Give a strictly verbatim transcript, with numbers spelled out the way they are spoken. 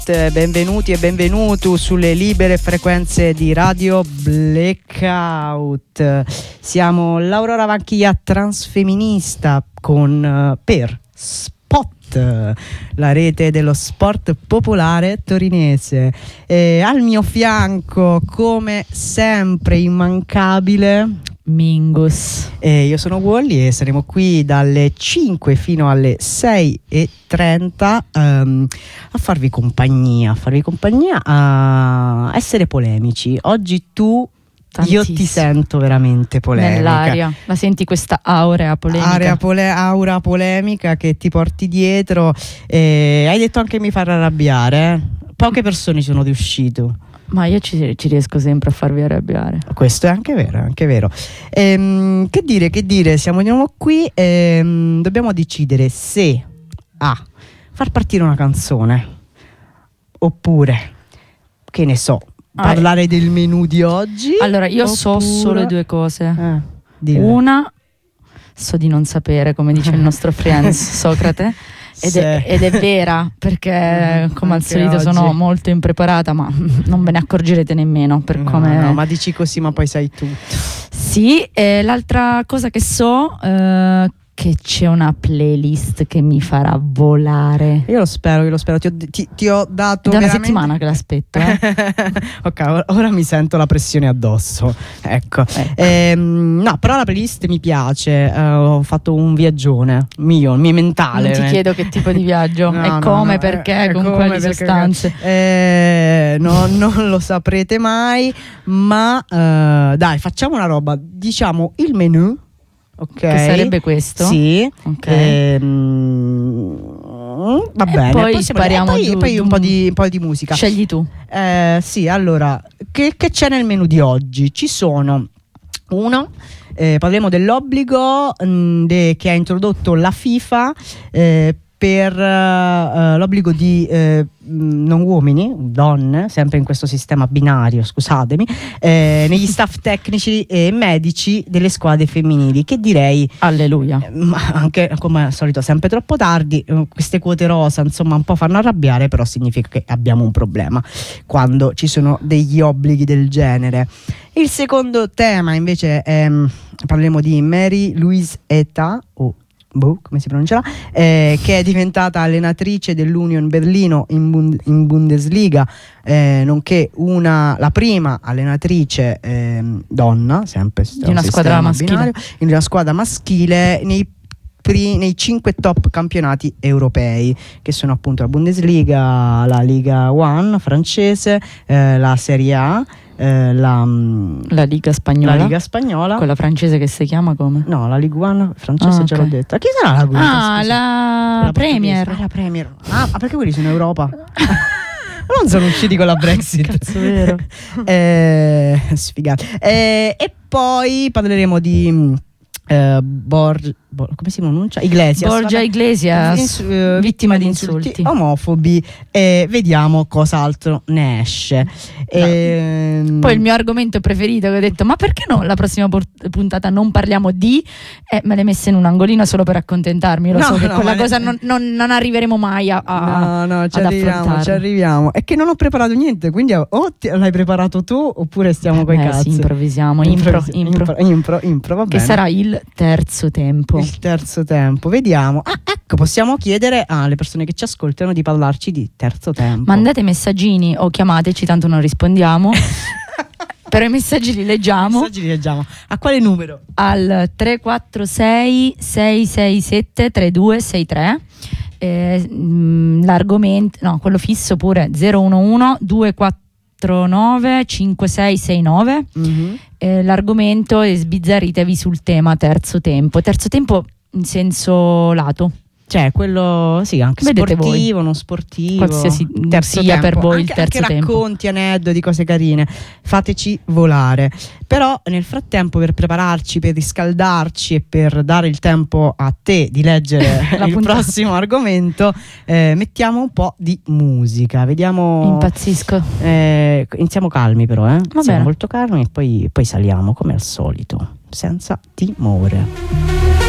Benvenuti e benvenuti sulle libere frequenze di Radio Blackout. Siamo l'Aurora Vanchiglia transfemminista con uh, per Spot, la rete dello sport popolare torinese. E al mio fianco, come sempre, immancabile Mingus. E io sono Wally e saremo qui dalle cinque fino alle sei e trenta um, a farvi compagnia, a farvi compagnia, a essere polemici. Oggi tu, Tantissimo. Io ti sento veramente polemica. Nell'aria, la senti questa aurea polemica? Area pole- aura polemica che ti porti dietro. E hai detto anche mi farà arrabbiare, eh? Poche persone sono riuscito. Ma io ci, ci riesco sempre a farvi arrabbiare. Questo è anche vero, è anche vero. Ehm, che dire, che dire, siamo di nuovo qui e dobbiamo decidere se A. far partire una canzone oppure, che ne so, ah, parlare del menù di oggi. Allora, io oppure... so solo due cose. Eh, dille. Una, so di non sapere, come dice il nostro friend Socrate. Ed è, ed è vera, perché come al solito oggi. sono molto impreparata, ma non ve ne accorgerete nemmeno per no, come... no, ma dici così ma poi sai tutto. Sì, e l'altra cosa che so eh, che c'è una playlist che mi farà volare. Io lo spero, io lo spero. Ti ho, ti, ti ho dato da una veramente... settimana che l'aspetto. Eh? Ok, ora mi sento la pressione addosso. Ecco. ecco. Ehm, no, però la playlist mi piace. Uh, ho fatto un viaggione mio, mio mentale. Non ti eh. chiedo che tipo di viaggio no, e no, come, no, perché, eh, con come, quali perché, sostanze. Eh, no, non lo saprete mai. Ma uh, dai, facciamo una roba. Diciamo il menù. Okay. Che sarebbe questo? Sì. Okay. Ehm, va e bene. Poi poi spariamo poi, giù, poi un, po di, un po' di musica. Scegli tu. Eh, sì, allora, che, che c'è nel menù di oggi? Ci sono uno, eh, parliamo dell'obbligo mh, de, che ha introdotto la FIFA eh, per uh, l'obbligo di uh, non uomini, donne, sempre in questo sistema binario, scusatemi, eh, negli staff tecnici e medici delle squadre femminili, che direi alleluia, eh, ma anche come al solito sempre troppo tardi. eh, queste quote rosa insomma un po' fanno arrabbiare, però significa che abbiamo un problema quando ci sono degli obblighi del genere. Il secondo tema invece è, parliamo di Mary Louise Eta o Boh, come si pronuncerà, eh, che è diventata allenatrice dell'Union Berlino in, Bund- in Bundesliga, eh, nonché una, la prima allenatrice eh, donna, sempre di una squadra maschile, binario, in una squadra maschile nei, pri- nei cinque top campionati europei, che sono appunto la Bundesliga, la Liga One francese, eh, la Serie A, Eh, la, la Liga Spagnola, la Liga Spagnola, quella francese che si chiama come? No, la Ligue One francese, ah, già okay. l'ho detta. Chi sarà la Ligue One? Ah, la, la Premier. Ah, la Premier. Ah, perché quelli sono in Europa? Non sono usciti con la Brexit. Cazzo, vero. eh, sfigati. Eh, e poi parleremo di eh, Borg, Borg, come si pronuncia? Iglesias. Borgia vabbè. Iglesias, Ins- uh, vittima di insulti, insulti omofobi, e vediamo cosa altro ne esce. E, poi il mio argomento preferito, che ho detto ma perché no la prossima port- puntata non parliamo di, eh, me l'hai messa in un angolino solo per accontentarmi. Lo no, so che no, quella cosa ne... non, non, non arriveremo mai a, a no no ci ad arriviamo, ci arriviamo. È che non ho preparato niente, quindi o ti, l'hai preparato tu oppure stiamo coi eh, cazzi. Sì, improvvisiamo, impro, impro, impro, impro, impro va che bene. sarà il terzo tempo. Il terzo tempo, vediamo. Ah, ecco, possiamo chiedere alle persone che ci ascoltano di parlarci di terzo tempo. Mandate messaggini o chiamateci, tanto non rispondiamo. Però i messaggi li leggiamo. I messaggi li leggiamo. A quale numero? Al tre quattro sei sei sei sette tre due sei tre. Eh, mh, l'argomento, no, quello fisso pure zero uno uno due quattro nove cinque sei sei nove. Mm-hmm. Eh, l'argomento è sbizzarritevi sul tema terzo tempo. Terzo tempo in senso lato. Cioè quello sì, anche vedete sportivo, voi. Non sportivo, qualsiasi terzo sia tempo. per voi anche, il terzo anche tempo. racconti, aneddoti, cose carine, fateci volare. Però nel frattempo, per prepararci, per riscaldarci e per dare il tempo a te di leggere il puntata. prossimo argomento, eh, mettiamo un po' di musica, vediamo. Impazzisco. eh, iniziamo calmi però, eh? Va Siamo bene. molto calmi e poi, poi saliamo come al solito, senza timore.